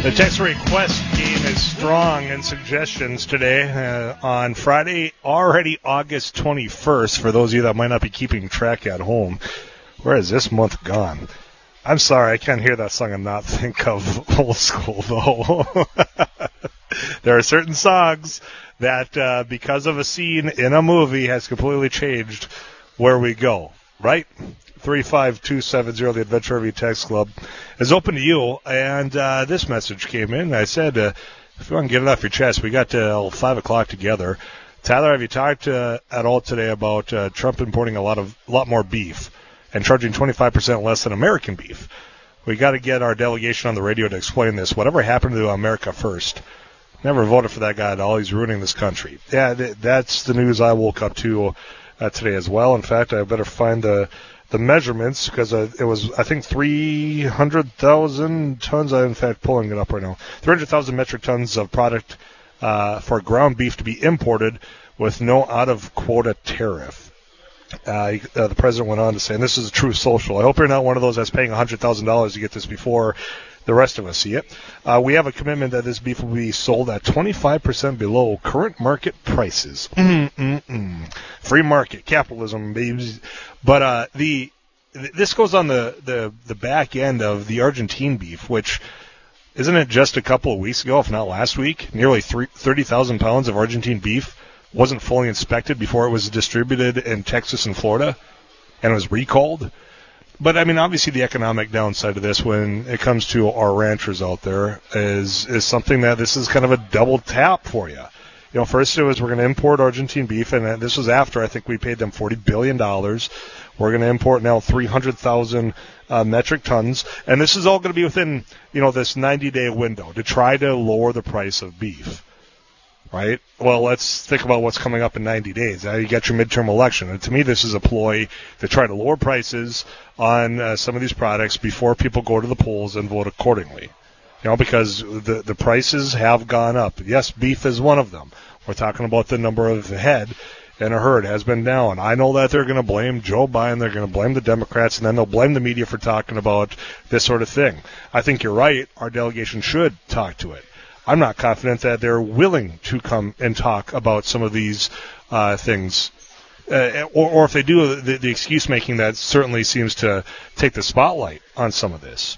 The text request game is strong in suggestions today on Friday, already August 21st, for those of you that might not be keeping track at home. Where is this month gone? I'm sorry, I can't hear that song and not think of old school, though. There are certain songs that, because of a scene in a movie, has completely changed where we go, right? 35270, the Adventure RV Text Club, is open to you. And this message came in. I said, if you want to get it off your chest, we got till 5 o'clock together. Tyler, have you talked at all today about Trump importing a lot more beef and charging 25% less than American beef? We got to get our delegation on the radio to explain this. Whatever happened to America First? Never voted for that guy at all. He's ruining this country. Yeah, that's the news I woke up to today as well. In fact, I better find the measurements, because it was, I think, 300,000 tons. I'm, in fact, pulling it up right now. 300,000 metric tons of product for ground beef to be imported with no out-of-quota tariff. The president went on to say, and this is a true social, I hope you're not one of those that's paying $100,000 to get this before the rest of us see it. We have a commitment that this beef will be sold at 25% below current market prices. Free market, capitalism, babies. But this goes on the back end of the Argentine beef, which, isn't it just a couple of weeks ago, if not last week, nearly 30,000 pounds of Argentine beef wasn't fully inspected before it was distributed in Texas and Florida, and it was recalled. But, I mean, obviously the economic downside of this when it comes to our ranchers out there is something that this is kind of a double tap for you. You know, first it was we're going to import Argentine beef, and this was after I think we paid them $40 billion. We're going to import now 300,000 metric tons, and this is all going to be within, this 90-day window to try to lower the price of beef. Right? Well, let's think about what's coming up in 90 days. You got your midterm election. And to me, this is a ploy to try to lower prices on some of these products before people go to the polls and vote accordingly. Because the prices have gone up. Yes, beef is one of them. We're talking about the number of head in a herd has been down. I know that they're going to blame Joe Biden. They're going to blame the Democrats, and then they'll blame the media for talking about this sort of thing. I think you're right. Our delegation should talk to it. I'm not confident that they're willing to come and talk about some of these things. Or if they do, the excuse making that certainly seems to take the spotlight on some of this.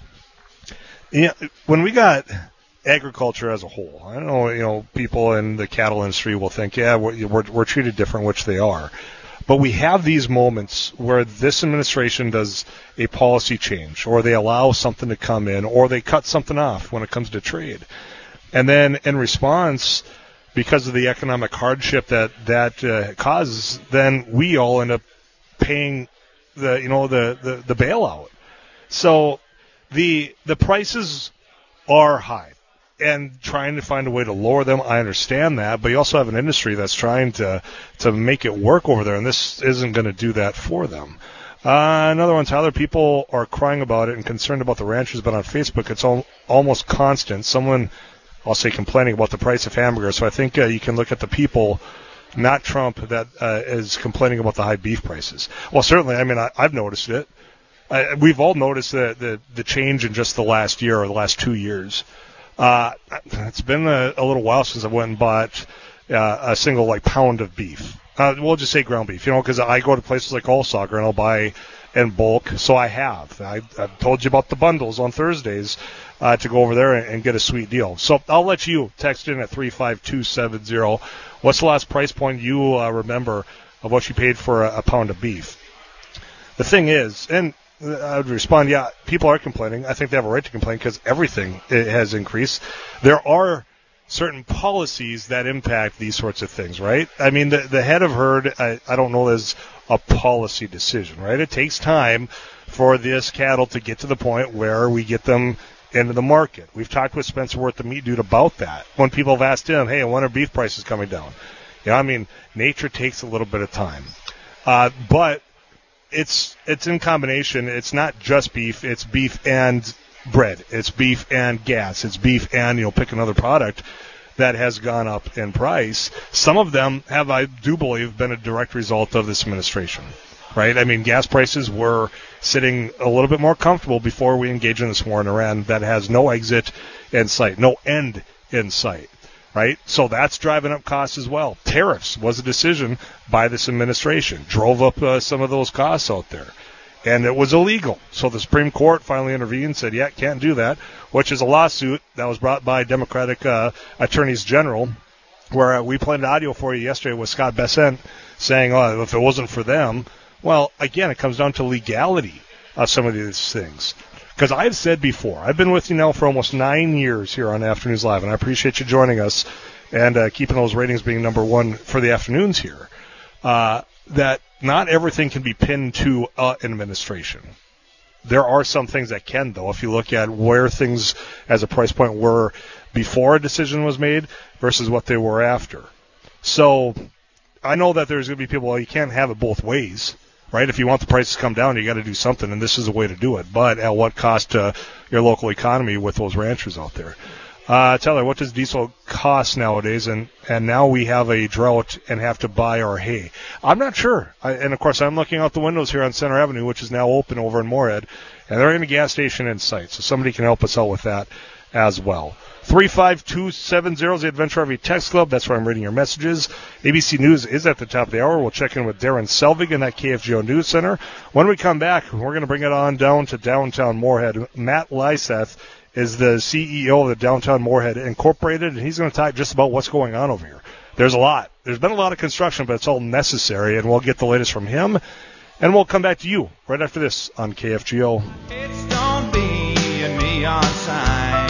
When we got agriculture as a whole, I don't know, people in the cattle industry will think, yeah, we're treated different, which they are. But we have these moments where this administration does a policy change, or they allow something to come in, or they cut something off when it comes to trade. And then in response, because of the economic hardship that causes, then we all end up paying the bailout. So the prices are high, and trying to find a way to lower them, I understand that, but you also have an industry that's trying to make it work over there, and this isn't going to do that for them. Another one, Tyler, people are crying about it and concerned about the ranchers, but on Facebook it's almost constant. Someone, I'll say, complaining about the price of hamburgers. So I think you can look at the people, not Trump, that is complaining about the high beef prices. Well, certainly, I mean, I've noticed it. We've all noticed the change in just the last year or the last 2 years. It's been a little while since I went and bought a single pound of beef. We'll just say ground beef, because I go to places like Allsager and I'll buy in bulk. So I have. I've told you about the bundles on Thursdays. To go over there and get a sweet deal. So I'll let you text in at 35270. What's the last price point you remember of what you paid for a pound of beef? The thing is, and I would respond, yeah, people are complaining. I think they have a right to complain because everything has increased. There are certain policies that impact these sorts of things, right? I mean, the head of herd, I don't know there's a policy decision, right? It takes time for this cattle to get to the point where we get them into the market. We've talked with Spencer Worth, the meat dude, about that. When people have asked him, hey, when are beef prices coming down? I mean, nature takes a little bit of time. But it's in combination. It's not just beef. It's beef and bread. It's beef and gas. It's beef and, pick another product that has gone up in price. Some of them have, I do believe, been a direct result of this administration, right? I mean, gas prices were sitting a little bit more comfortable before we engage in this war in Iran that has no exit in sight, no end in sight, right? So that's driving up costs as well. Tariffs was a decision by this administration, drove up some of those costs out there. And it was illegal. So the Supreme Court finally intervened, said, yeah, can't do that, which is a lawsuit that was brought by Democratic attorneys general, where we played audio for you yesterday with Scott Bessent saying, oh, if it wasn't for them. Well, again, it comes down to legality of some of these things. Because I've said before, I've been with you now for almost 9 years here on Afternoons Live, and I appreciate you joining us and keeping those ratings being number one for the afternoons here, that not everything can be pinned to administration. There are some things that can, though, if you look at where things as a price point were before a decision was made versus what they were after. So I know that there's going to be people, well, you can't have it both ways, right? If you want the prices to come down, you got to do something, and this is a way to do it. But at what cost to your local economy with those ranchers out there? Tyler, what does diesel cost nowadays? And now we have a drought and have to buy our hay. I'm not sure. And, of course, I'm looking out the windows here on Center Avenue, which is now open over in Moorhead, and there ain't a gas station in sight. So somebody can help us out with that as well. 35270 is the Adventure RV Text Club. That's where I'm reading your messages. ABC News is at the top of the hour. We'll check in with Darren Selvig in that KFGO News Center. When we come back, we're going to bring it on down to downtown Moorhead. Matt Lyseth is the CEO of the Downtown Moorhead Incorporated, and he's going to talk just about what's going on over here. There's a lot. There's been a lot of construction, but it's all necessary, and we'll get the latest from him. And we'll come back to you right after this on KFGO. It's don't be a neon sign.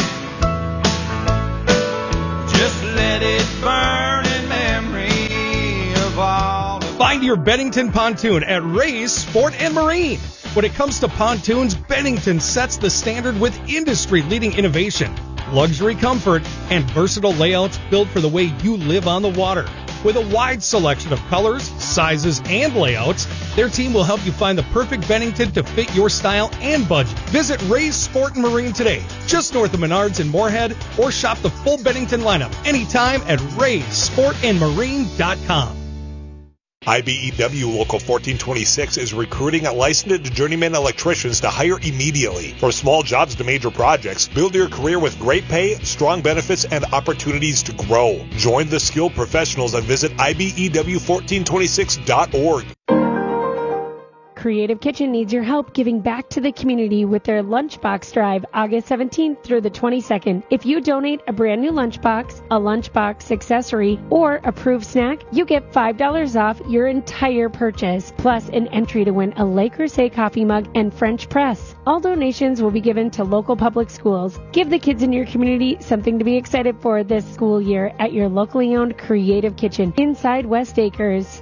Just let it burn in memory of all. Find your Bennington pontoon at Ray's Sport and Marine. When it comes to pontoons, Bennington sets the standard with industry-leading innovation, luxury comfort, and versatile layouts built for the way you live on the water. With a wide selection of colors, sizes, and layouts, their team will help you find the perfect Bennington to fit your style and budget. Visit Ray's Sport and Marine today, just north of Menards in Moorhead, or shop the full Bennington lineup anytime at raysportandmarine.com. IBEW Local 1426 is recruiting licensed journeyman electricians to hire immediately. From small jobs to major projects, build your career with great pay, strong benefits, and opportunities to grow. Join the skilled professionals and visit IBEW1426.org. Creative Kitchen needs your help giving back to the community with their Lunchbox Drive August 17th through the 22nd. If you donate a brand new lunchbox, a lunchbox accessory, or approved snack, you get $5 off your entire purchase, plus an entry to win a Le Creuset coffee mug and French press. All donations will be given to local public schools. Give the kids in your community something to be excited for this school year at your locally owned Creative Kitchen inside West Acres.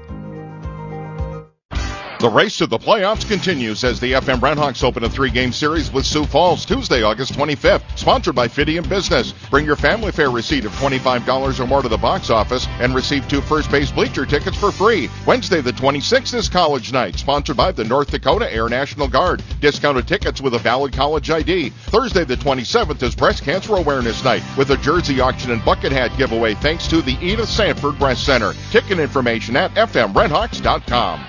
The race to the playoffs continues as the FM Redhawks open a 3-game series with Sioux Falls Tuesday, August 25th, sponsored by Fidium Business. Bring your family fare receipt of $25 or more to the box office and receive 2 first base bleacher tickets for free. Wednesday the 26th is College Night, sponsored by the North Dakota Air National Guard. Discounted tickets with a valid college ID. Thursday the 27th is Breast Cancer Awareness Night with a jersey auction and bucket hat giveaway thanks to the Edith Sanford Breast Center. Ticket information at fmredhawks.com.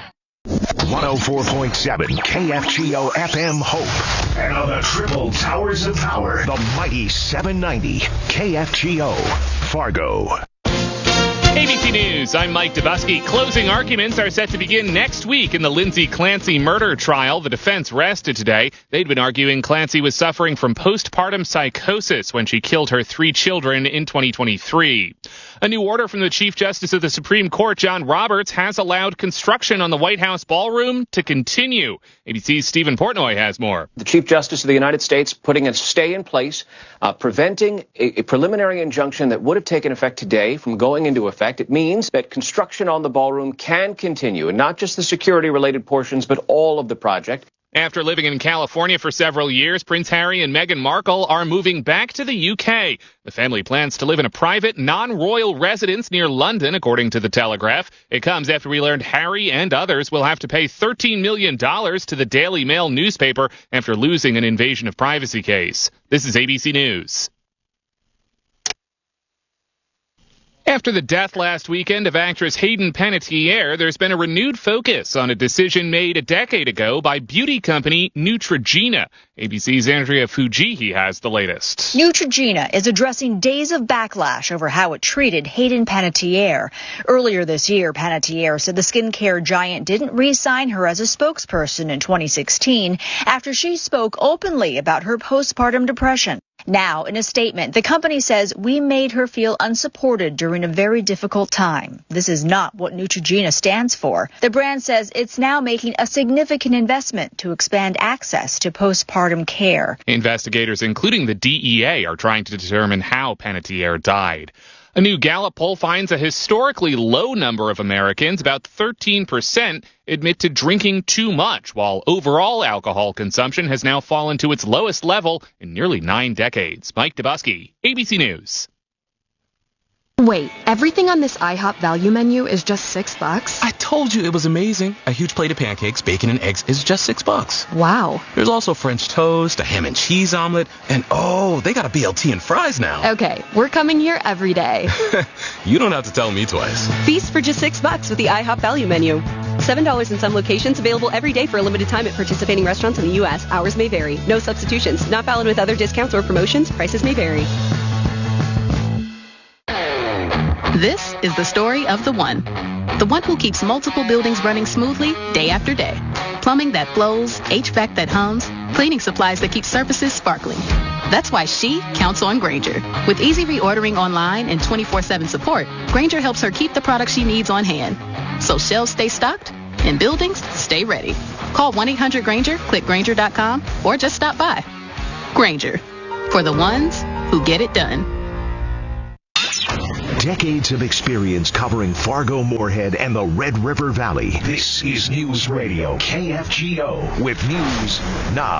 104.7 KFGO FM Hope. And on the triple towers of power, the mighty 790 KFGO Fargo. ABC News, I'm Mike Dubusky. Closing arguments are set to begin next week in the Lindsay Clancy murder trial. The defense rested today. They'd been arguing Clancy was suffering from postpartum psychosis when she killed her 3 children in 2023. A new order from the Chief Justice of the Supreme Court, John Roberts, has allowed construction on the White House ballroom to continue. ABC's Stephen Portnoy has more. The Chief Justice of the United States putting a stay in place, preventing a preliminary injunction that would have taken effect today from going into effect. It means that construction on the ballroom can continue, and not just the security-related portions, but all of the project. After living in California for several years, Prince Harry and Meghan Markle are moving back to the UK. The family plans to live in a private, non-royal residence near London, according to The Telegraph. It comes after we learned Harry and others will have to pay $13 million to the Daily Mail newspaper after losing an invasion of privacy case. This is ABC News. After the death last weekend of actress Hayden Panettiere, there's been a renewed focus on a decision made a decade ago by beauty company Neutrogena. ABC's Andrea Fujihi has the latest. Neutrogena is addressing days of backlash over how it treated Hayden Panettiere. Earlier this year, Panettiere said the skincare giant didn't re-sign her as a spokesperson in 2016 after she spoke openly about her postpartum depression. Now, in a statement, the company says we made her feel unsupported during a very difficult time. This is not what Neutrogena stands for. The brand says it's now making a significant investment to expand access to postpartum care. Investigators, including the DEA, are trying to determine how Panettiere died. A new Gallup poll finds a historically low number of Americans, about 13%, admit to drinking too much, while overall alcohol consumption has now fallen to its lowest level in nearly 9 decades. Mike Dubusky, ABC News. Wait, everything on this IHOP value menu is just $6? I told you it was amazing. A huge plate of pancakes, bacon, and eggs is just $6. Wow. There's also French toast, a ham and cheese omelet, and oh, they got a BLT and fries now. Okay, we're coming here every day. You don't have to tell me twice. Feast for just $6 with the IHOP value menu. $7 in some locations, available every day for a limited time at participating restaurants in the U.S. Hours may vary. No substitutions. Not valid with other discounts or promotions. Prices may vary. This is the story of the one who keeps multiple buildings running smoothly day after day. Plumbing that flows, HVAC that hums, cleaning supplies that keep surfaces sparkling. That's why she counts on Grainger. With easy reordering online and 24/7 support, Grainger helps her keep the products she needs on hand. So shelves stay stocked and buildings stay ready. Call 1-800-GRAINGER, click Grainger.com, or just stop by. Grainger, for the ones who get it done. Decades of experience covering Fargo, Moorhead, and the Red River Valley. This is News Radio KFGO with news now.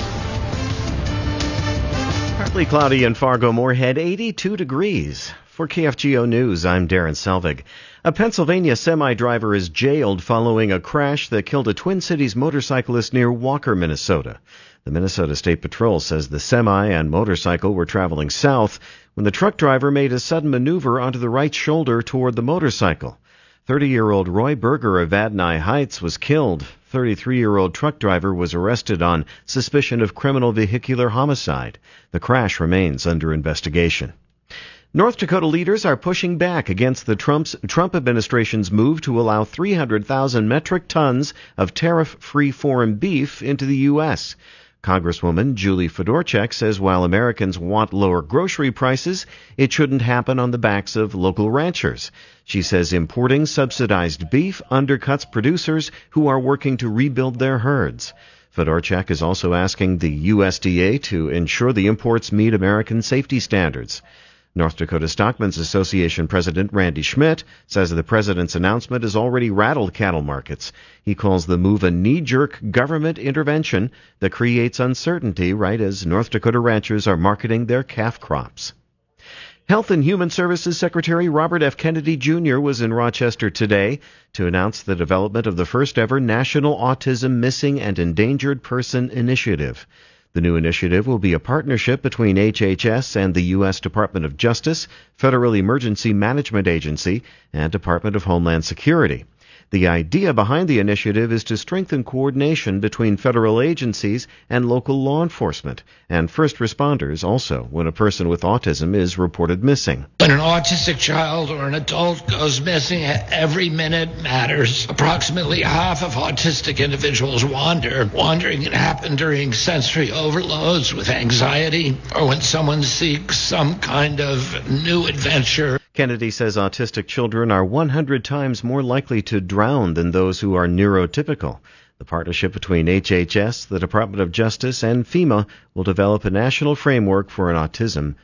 Partly cloudy in Fargo, Moorhead, 82 degrees. For KFGO News, I'm Darren Selvig. A Pennsylvania semi-driver is jailed following a crash that killed a Twin Cities motorcyclist near Walker, Minnesota. The Minnesota State Patrol says the semi and motorcycle were traveling south when the truck driver made a sudden maneuver onto the right shoulder toward the motorcycle. 30-year-old Roy Berger of Vadnai Heights was killed. 33-year-old truck driver was arrested on suspicion of criminal vehicular homicide. The crash remains under investigation. North Dakota leaders are pushing back against the Trump administration's move to allow 300,000 metric tons of tariff-free foreign beef into the U.S. Congresswoman Julie Fedorchak says while Americans want lower grocery prices, it shouldn't happen on the backs of local ranchers. She says importing subsidized beef undercuts producers who are working to rebuild their herds. Fedorchak is also asking the USDA to ensure the imports meet American safety standards. North Dakota Stockmen's Association President Randy Schmidt says the president's announcement has already rattled cattle markets. He calls the move a knee-jerk government intervention that creates uncertainty right as North Dakota ranchers are marketing their calf crops. Health and Human Services Secretary Robert F. Kennedy Jr. was in Rochester today to announce the development of the first-ever National Autism Missing and Endangered Person Initiative. The new initiative will be a partnership between HHS and the U.S. Department of Justice, Federal Emergency Management Agency, and Department of Homeland Security. The idea behind the initiative is to strengthen coordination between federal agencies and local law enforcement, and first responders also when a person with autism is reported missing. When an autistic child or an adult goes missing, every minute matters. Approximately half of autistic individuals wander. Wandering can happen during sensory overloads with anxiety or when someone seeks some kind of new adventure. Kennedy says autistic children are 100 times more likely to drown than those who are neurotypical. The partnership between HHS, the Department of Justice, and FEMA will develop a national framework for an autism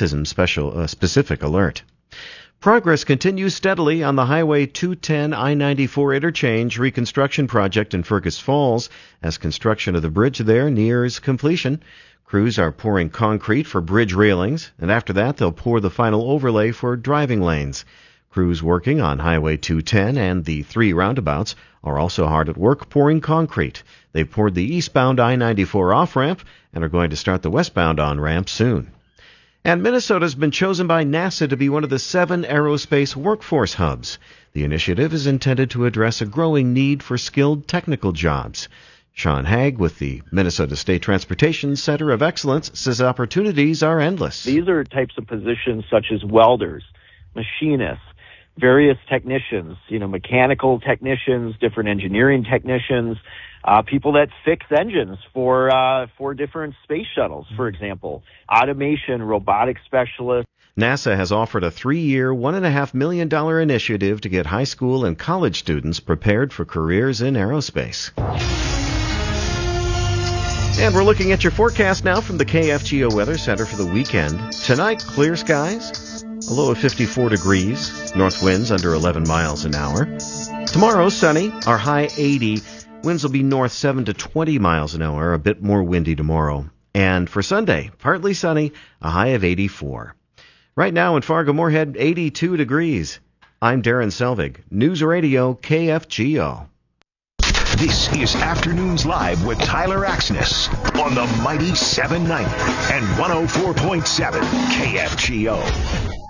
specific alert. Progress continues steadily on the Highway 210 I-94 interchange reconstruction project in Fergus Falls as construction of the bridge there nears completion. Crews are pouring concrete for bridge railings, and after that they'll pour the final overlay for driving lanes. Crews working on Highway 210 and the 3 roundabouts are also hard at work pouring concrete. They've poured the eastbound I-94 off-ramp and are going to start the westbound on-ramp soon. And Minnesota's been chosen by NASA to be one of the 7 aerospace workforce hubs. The initiative is intended to address a growing need for skilled technical jobs. Sean Haig with the Minnesota State Transportation Center of Excellence says opportunities are endless. These are types of positions such as welders, machinists, various technicians, mechanical technicians, different engineering technicians, people that fix engines for different space shuttles, for example, automation, robotic specialists. NASA has offered a 3-year, $1.5 million initiative to get high school and college students prepared for careers in aerospace. And we're looking at your forecast now from the KFGO Weather Center for the weekend. Tonight, clear skies, a low of 54 degrees, north winds under 11 miles an hour. Tomorrow, sunny, our high 80. Winds will be north 7 to 20 miles an hour, a bit more windy tomorrow. And for Sunday, partly sunny, a high of 84. Right now in Fargo-Moorhead, 82 degrees. I'm Darren Selvig, News Radio KFGO. This is Afternoons Live with Tyler Axness on the mighty 790 and 104.7 KFGO.